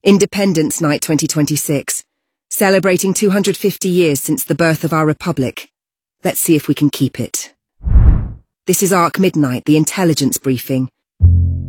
Independence Night 2026, celebrating 250 years since the birth of our republic. Let's see if we can keep it. This is Ark Midnight, the intelligence briefing.